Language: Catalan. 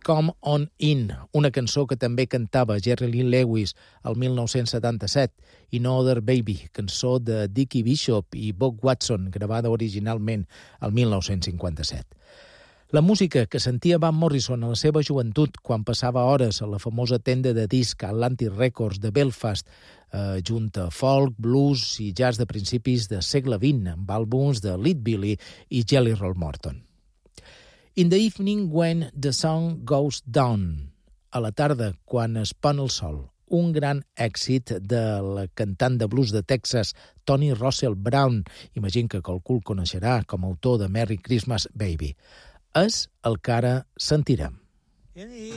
Come On In, una cançó que també cantava Jerry Lee Lewis el 1977, i No Other Baby, cançó de Dickie Bishop i Bob Watson, gravada originalment el 1957. La música que sentia Van Morrison a la seva joventut quan passava hores a la famosa tenda de disc Atlantic Records de Belfast, junt a folk, blues i jazz de principis del segle XX, amb àlbums de Lead Belly i Jelly Roll Morton. In the Evening When the Sun Goes Down, a la tarda quan es pon el sol, un gran èxit de la cantant de blues de Texas, Tony Russell Brown, imagino que qualcú el coneixerà com a autor de Merry Christmas Baby. És el que ara sentirem.